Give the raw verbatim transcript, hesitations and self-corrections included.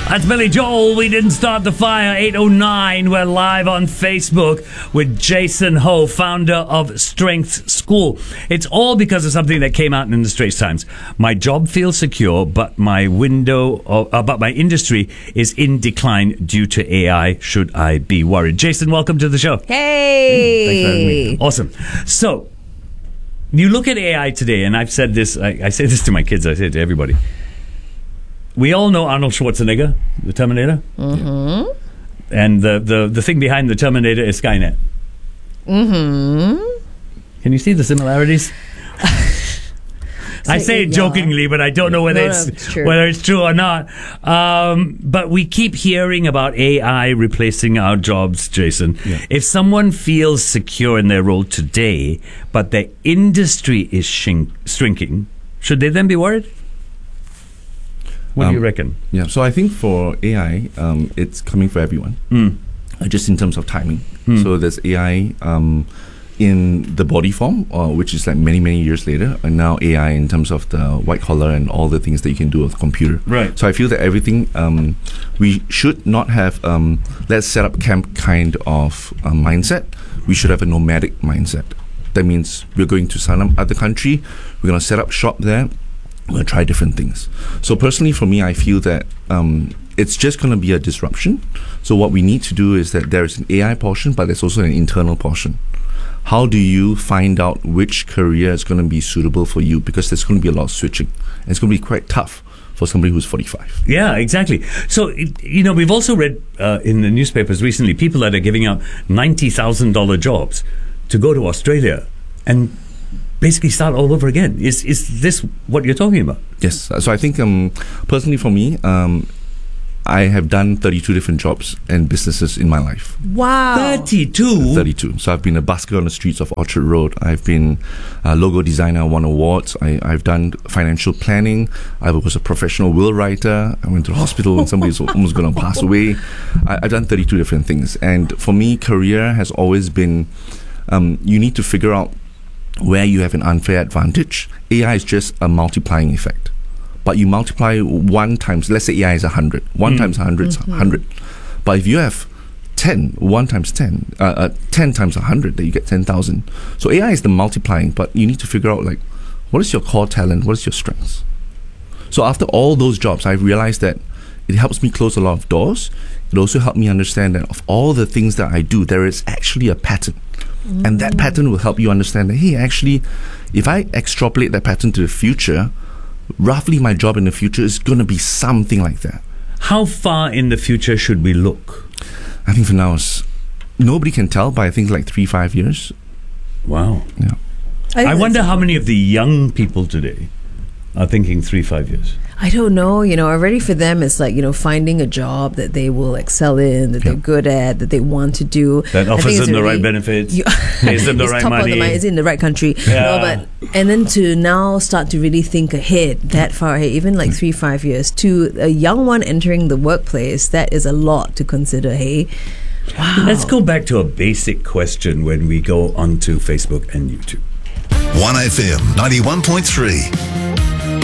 That's Billy Joel. We didn't start the fire. eight oh nine. We're live on Facebook with Jason Ho, founder of Strength School. It's all because of something that came out in the Straits Times. My job feels secure, but my window, of, uh, but my industry is in decline due to A I. Should I be worried? Jason, welcome to the show. Hey. Thanks for having me. Awesome. So, you look at A I today, and I've said this, I, I say this to my kids, I say it to everybody. We all know Arnold Schwarzenegger, the Terminator. Mm-hmm. And the, the, the thing behind the Terminator is Skynet. Mm-hmm. Can you see the similarities? I say it jokingly, but I don't know whether, no, it's, no, it's true. whether it's true or not. Um, but we keep hearing about A I replacing our jobs, Jason. Yeah. If someone feels secure in their role today, but their industry is shink- shrinking, should they then be worried? What um, do you reckon? Yeah, so I think for A I, um, it's coming for everyone, Mm. uh, just in terms of timing. Mm. So there's A I um, in the body form, uh, which is like many, many years later, and now A I in terms of the white collar and all the things that you can do with the computer. Right. So I feel that everything, um, we should not have, um, let's set up camp kind of uh, mindset. We should have a nomadic mindset. That means we're going to some other country, we're going to set up shop there, we'll try different things. So personally, for me, I feel that um, it's just going to be a disruption. So what we need to do is that there is an A I portion, but there's also an internal portion. How do you find out which career is going to be suitable for you? Because there's going to be a lot of switching. And it's going to be quite tough for somebody who's forty-five. Yeah, exactly. So, it- you know, we've also read uh, in the newspapers recently people that are giving out ninety thousand dollars jobs to go to Australia and basically start all over again. Is is this what you're talking about? Yes. So I think um, personally for me, um, I have done thirty-two different jobs and businesses in my life. Wow. thirty-two? thirty-two. So I've been a busker on the streets of Orchard Road. I've been a logo designer, won awards. I, I've done financial planning. I was a professional will writer. I went to the hospital when somebody was almost going to pass away. I, I've done thirty-two different things. And for me, career has always been, um, you need to figure out where you have an unfair advantage. A I is just a multiplying effect. But you multiply one times, let's say A I is one hundred. One Mm. times one hundred is one hundred. But if you have ten, one times ten, uh, uh, ten times one hundred, then you get ten thousand. So A I is the multiplying, but you need to figure out, like, what is your core talent? What is your strengths? So after all those jobs, I've realized that it helps me close a lot of doors. It also helped me understand that of all the things that I do, there is actually a pattern. And that pattern will help you understand that, hey, actually, if I extrapolate that pattern to the future, roughly my job in the future is going to be something like that. How far in the future should we look? I think for now, it's, nobody can tell, but I think like three, five years. Wow. Yeah. think I wonder that's- how many of the young people today are thinking three, five years. I don't know. You know, already for them, it's like, you know, finding a job that they will excel in, that Yeah. they're good at, that they want to do. That I offers think it's them the already- right benefits, You- pays them the it's right top of the money. mind. It's in the right country. You Yeah. know, but and then to now start to really think ahead, that far ahead, even like three, five years, to a young one entering the workplace, that is a lot to consider. Hey, wow. Let's go back to a basic question when we go onto Facebook and YouTube. one F M ninety-one point three.